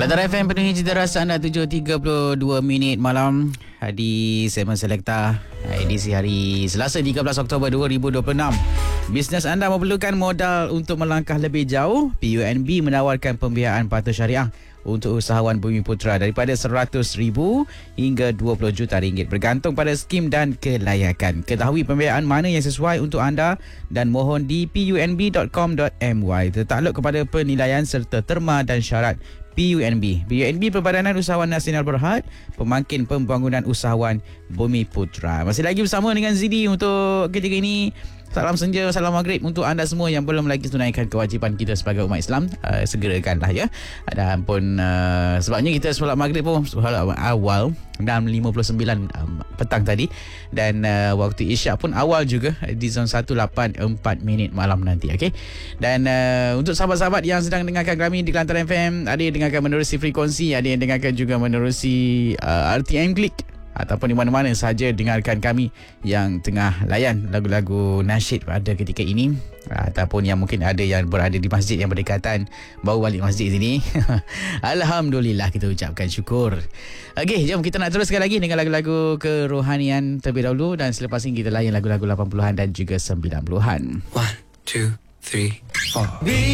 Kelantar FM penuhi cita rasa anda 7.32 malam di segmen Selekta edisi hari Selasa 13 Oktober 2026. Bisnes anda memerlukan modal untuk melangkah lebih jauh. PUNB menawarkan pembiayaan patuh syariah untuk usahawan Bumiputera daripada RM100,000 hingga RM20 juta bergantung pada skim dan kelayakan. Ketahui pembiayaan mana yang sesuai untuk anda dan mohon di punb.com.my. Tertakluk kepada penilaian serta terma dan syarat PUNB. PUNB Perbadanan Usahawan Nasional Berhad, pemangkin pembangunan usahawan Bumiputera. Masih lagi bersama dengan Zidi untuk ketika ini. Salam senja, salam maghrib untuk anda semua yang belum lagi tunaikan kewajipan kita sebagai umat Islam. Segerakanlah ya. Dan pun sebabnya kita solat maghrib pun solat awal 6.59 petang tadi. Dan waktu isyak pun awal juga di zon 184 minit malam nanti. Okay? Dan untuk sahabat-sahabat yang sedang dengarkan kami di Kelantan FM, ada yang dengarkan menerusi frekuensi, ada yang dengarkan juga menerusi RTM Klik, ataupun di mana-mana sahaja dengarkan kami yang tengah layan lagu-lagu nasyid pada ketika ini, ataupun yang mungkin ada yang berada di masjid yang berdekatan, baru balik masjid sini. Alhamdulillah, kita ucapkan syukur. Okey, jom kita nak teruskan lagi dengan lagu-lagu kerohanian terlebih dahulu, dan selepas ini kita layan lagu-lagu 80-an dan juga 90-an. 1, 2, 3, 4.